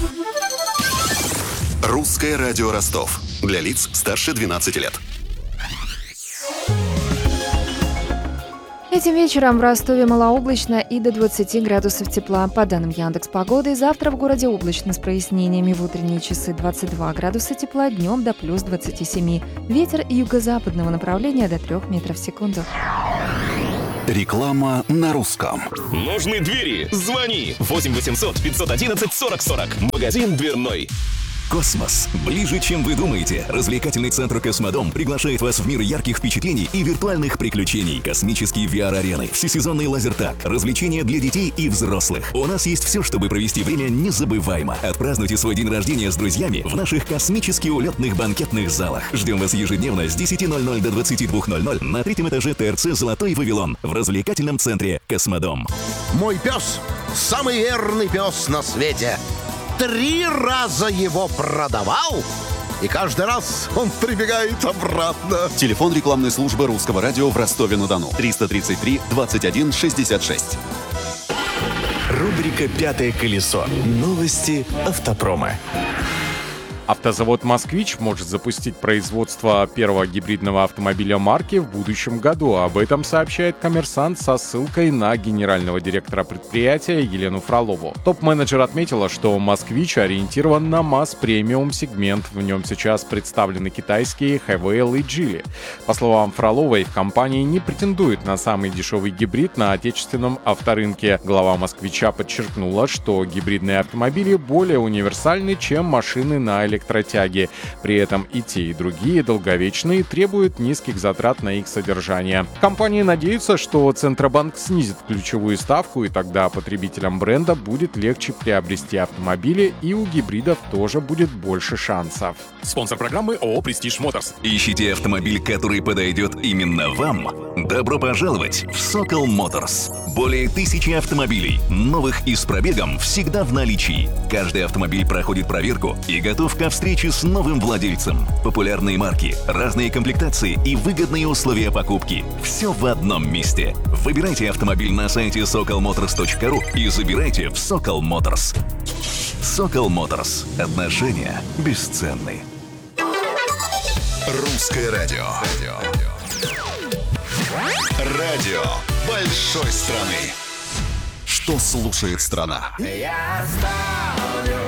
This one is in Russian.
Русское радио Ростов. Для лиц старше 12 лет. Этим вечером в Ростове малооблачно и до 20 градусов тепла. По данным Яндекс.Погоды, завтра в городе облачно с прояснениями. В утренние часы 22 градуса тепла, днем до плюс 27. Ветер юго-западного направления до 3 метров в секунду. Реклама на русском. Нужны двери? Звони 8 800 511 40 40. Магазин дверной. Космос. Ближе, чем вы думаете. Развлекательный центр «Космодом» приглашает вас в мир ярких впечатлений и виртуальных приключений. Космические VR-арены, всесезонный лазертаг, развлечения для детей и взрослых. У нас есть все, чтобы провести время незабываемо. Отпразднуйте свой день рождения с друзьями в наших космически улетных банкетных залах. Ждем вас ежедневно с 10:00 до 22:00 на 3-м этаже ТРЦ «Золотой Вавилон» в развлекательном центре «Космодом». Мой пес – самый верный пес на свете. 3 раза его продавал, и каждый раз он прибегает обратно. Телефон рекламной службы Русского радио в Ростове-на-Дону. 333 21 66. Рубрика «Пятое колесо». Новости автопрома. Автозавод «Москвич» может запустить производство первого гибридного автомобиля марки в будущем году. Об этом сообщает «Коммерсант» со ссылкой на генерального директора предприятия Елену Фролову. Топ-менеджер отметила, что «Москвич» ориентирован на масс-премиум сегмент. В нем сейчас представлены китайские Хэвейл и Джили. По словам Фроловой, компания не претендует на самый дешевый гибрид на отечественном авторынке. Глава «Москвича» подчеркнула, что гибридные автомобили более универсальны, чем машины на электротяге. При этом и те, и другие долговечные требуют низких затрат на их содержание. Компания надеется, что Центробанк снизит ключевую ставку, и тогда потребителям бренда будет легче приобрести автомобили, и у гибридов тоже будет больше шансов. Спонсор программы ООО «Престиж Моторс». Ищите автомобиль, который подойдет именно вам? Добро пожаловать в «Сокол Моторс». Более 1000 автомобилей, новых и с пробегом, всегда в наличии. Каждый автомобиль проходит проверку и готов ко встрече с новым владельцем. Популярные марки, разные комплектации и выгодные условия покупки. Все в одном месте. Выбирайте автомобиль на сайте sokolmotors.ru и забирайте в «Сокол Моторс». «Сокол Моторс». Отношения бесценны. Русское радио. Радио большой страны. Что слушает страна? Я ставлю